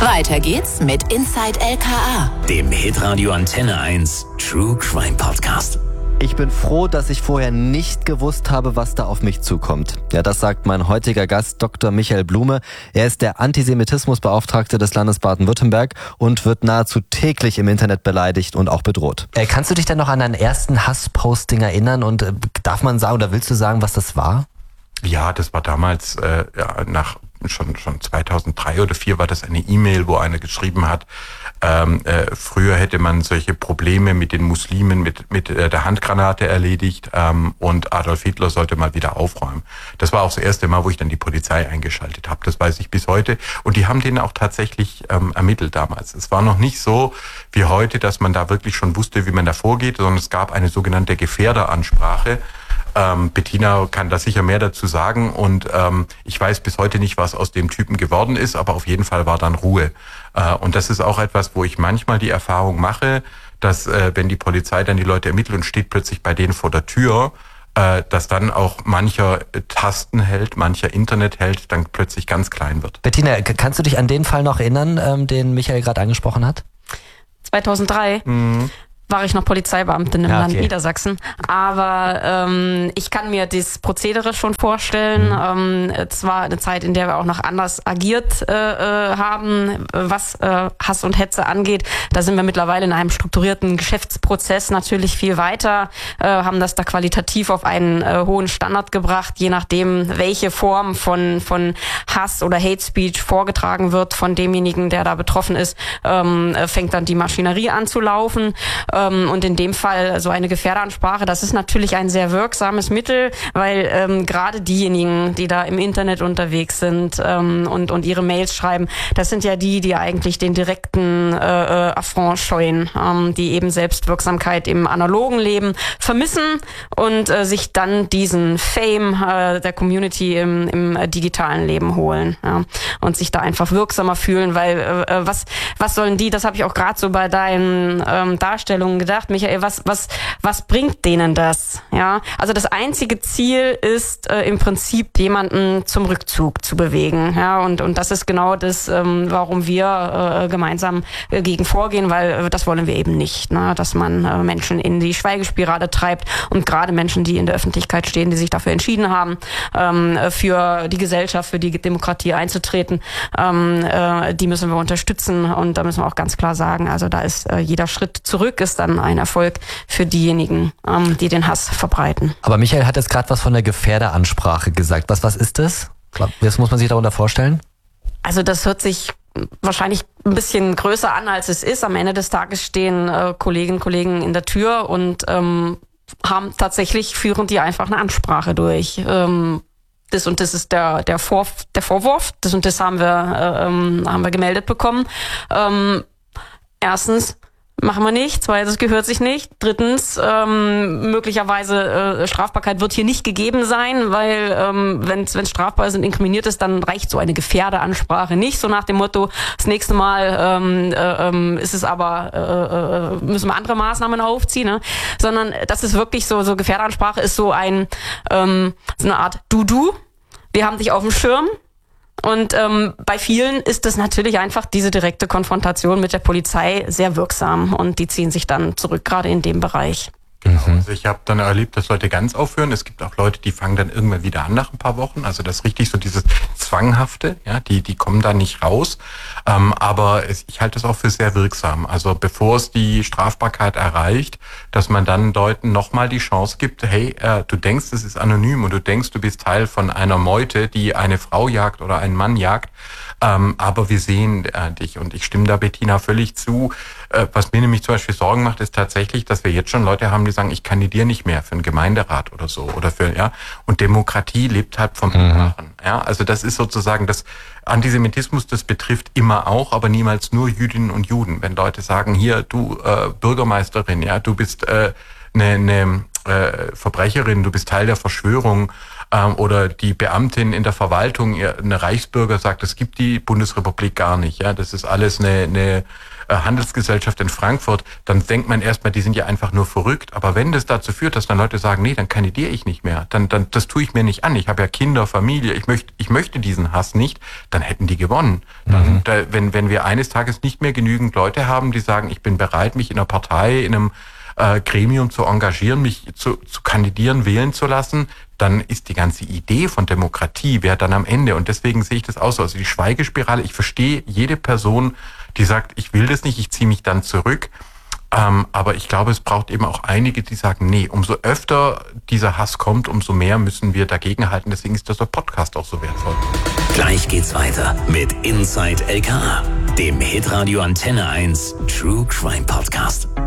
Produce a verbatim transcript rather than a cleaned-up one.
Weiter geht's mit Inside L K A, dem Hitradio Antenne eins True Crime Podcast. Ich bin froh, dass ich vorher nicht gewusst habe, was da auf mich zukommt. Ja, das sagt mein heutiger Gast, Doktor Michael Blume. Er ist der Antisemitismusbeauftragte des Landes Baden-Württemberg und wird nahezu täglich im Internet beleidigt und auch bedroht. Äh, kannst du dich denn noch an deinen ersten Hassposting erinnern und äh, darf man sagen oder willst du sagen, was das war? Ja, das war damals äh, ja, nach schon schon zweitausenddrei oder vier war das eine E-Mail, wo einer geschrieben hat, ähm, äh, früher hätte man solche Probleme mit den Muslimen mit mit äh, der Handgranate erledigt ähm, und Adolf Hitler sollte mal wieder aufräumen. Das war auch das erste Mal, wo ich dann die Polizei eingeschaltet habe. Das weiß ich bis heute. Und die haben den auch tatsächlich ähm, ermittelt damals. Es war noch nicht so wie heute, dass man da wirklich schon wusste, wie man da vorgeht, sondern es gab eine sogenannte Gefährderansprache. Ähm, Bettina kann da sicher mehr dazu sagen und ähm, ich weiß bis heute nicht, was aus dem Typen geworden ist, aber auf jeden Fall war dann Ruhe. Äh, und das ist auch etwas, wo ich manchmal die Erfahrung mache, dass äh, wenn die Polizei dann die Leute ermittelt und steht plötzlich bei denen vor der Tür, äh, dass dann auch mancher Tastenheld, mancher Internetheld dann plötzlich ganz klein wird. Bettina, kannst du dich an den Fall noch erinnern, ähm, den Michael gerade angesprochen hat? zweitausenddrei Mhm. war ich noch Polizeibeamtin im ja, Land okay. Niedersachsen. Aber ähm, ich kann mir das Prozedere schon vorstellen. Mhm. Ähm, es war eine Zeit, in der wir auch noch anders agiert äh, haben, was äh, Hass und Hetze angeht. Da sind wir mittlerweile in einem strukturierten Geschäftsprozess natürlich viel weiter, äh, haben das da qualitativ auf einen äh, hohen Standard gebracht, je nachdem, welche Form von von Hass oder Hate Speech vorgetragen wird von demjenigen, der da betroffen ist, ähm, fängt dann die Maschinerie an zu laufen. Und in dem Fall so eine Gefährderansprache, das ist natürlich ein sehr wirksames Mittel, weil ähm, gerade diejenigen, die da im Internet unterwegs sind ähm, und und ihre Mails schreiben, das sind ja die, die eigentlich den direkten äh, Affront scheuen, ähm, die eben Selbstwirksamkeit im analogen Leben vermissen und äh, sich dann diesen Fame äh, der Community im, im digitalen Leben holen, ja, und sich da einfach wirksamer fühlen, weil äh, was was sollen die, das habe ich auch gerade so bei deinen ähm, Darstellungen gedacht, Michael, was was was bringt denen das? Ja, also das einzige Ziel ist äh, im Prinzip jemanden zum Rückzug zu bewegen, ja, und und das ist genau das, ähm, warum wir äh, gemeinsam äh, gegen vorgehen, weil äh, das wollen wir eben nicht, ne, dass man äh, Menschen in die Schweigespirale treibt und gerade Menschen, die in der Öffentlichkeit stehen, die sich dafür entschieden haben, ähm, für die Gesellschaft, für die Demokratie einzutreten, ähm, äh, die müssen wir unterstützen und da müssen wir auch ganz klar sagen, also da ist äh, jeder Schritt zurück ist dann ein Erfolg für diejenigen, ähm, die den Hass verbreiten. Aber Michael hat jetzt gerade was von der Gefährderansprache gesagt. Was, was ist das? Was muss man sich darunter vorstellen? Also das hört sich wahrscheinlich ein bisschen größer an, als es ist. Am Ende des Tages stehen äh, Kolleginnen und Kollegen in der Tür und ähm, haben tatsächlich, führen die einfach eine Ansprache durch. Ähm, das und das ist der der, Vor, der Vorwurf, das und das haben wir, äh, ähm, haben wir gemeldet bekommen. Ähm, erstens, machen wir nicht. Zweitens, gehört sich nicht. Drittens, ähm, möglicherweise äh, Strafbarkeit wird hier nicht gegeben sein, weil ähm, wenn es strafbar ist und inkriminiert ist, dann reicht so eine Gefährderansprache nicht. So nach dem Motto, das nächste Mal ähm, äh, ist es aber, äh, müssen wir andere Maßnahmen aufziehen, ne? Sondern das ist wirklich so, so Gefährderansprache ist so ein ähm, so eine Art Du-Du. Wir haben dich auf dem Schirm. Und ähm, bei vielen ist das natürlich einfach diese direkte Konfrontation mit der Polizei sehr wirksam und die ziehen sich dann zurück, gerade in dem Bereich. Genau. Also ich habe dann erlebt, dass Leute ganz aufhören. Es gibt auch Leute, die fangen dann irgendwann wieder an nach ein paar Wochen. Also das ist richtig so dieses Zwanghafte, ja, die die kommen da nicht raus. Ähm, aber es, ich halte das auch für sehr wirksam. Also bevor es die Strafbarkeit erreicht, dass man dann Leuten nochmal die Chance gibt, hey, äh, du denkst, es ist anonym und du denkst, du bist Teil von einer Meute, die eine Frau jagt oder einen Mann jagt. Ähm, aber wir sehen äh, dich und ich stimme da Bettina völlig zu. Äh, was mir nämlich zum Beispiel Sorgen macht, ist tatsächlich, dass wir jetzt schon Leute haben, die sagen, ich kandidiere nicht mehr für einen Gemeinderat oder so oder für, ja. Und Demokratie lebt halt vom Machen, mhm. ja. Also das ist sozusagen das Antisemitismus, das betrifft immer auch, aber niemals nur Jüdinnen und Juden. Wenn Leute sagen, hier, du äh, Bürgermeisterin, ja, du bist äh, eine, eine äh, Verbrecherin, du bist Teil der Verschwörung, ähm, oder die Beamtin in der Verwaltung, eine Reichsbürger sagt, es gibt die Bundesrepublik gar nicht. Ja, das ist alles eine, eine Handelsgesellschaft in Frankfurt, dann denkt man erstmal, die sind ja einfach nur verrückt. Aber wenn das dazu führt, dass dann Leute sagen, nee, dann kandidiere ich nicht mehr, dann, dann das tue ich mir nicht an. Ich habe ja Kinder, Familie, ich möchte, ich möchte diesen Hass nicht, dann hätten die gewonnen. Dann, mhm. da, wenn, wenn wir eines Tages nicht mehr genügend Leute haben, die sagen, ich bin bereit, mich in einer Partei, in einem äh, Gremium zu engagieren, mich zu, zu kandidieren, wählen zu lassen, dann ist die ganze Idee von Demokratie, wer dann am Ende, und deswegen sehe ich das auch so, also die Schweigespirale, ich verstehe jede Person, die sagt, ich will das nicht, ich ziehe mich dann zurück. Ähm, aber ich glaube, es braucht eben auch einige, die sagen, nee, umso öfter dieser Hass kommt, umso mehr müssen wir dagegenhalten. Deswegen ist dieser Podcast auch so wertvoll. Gleich geht's weiter mit Inside L K A, dem Hitradio Antenne eins True Crime Podcast.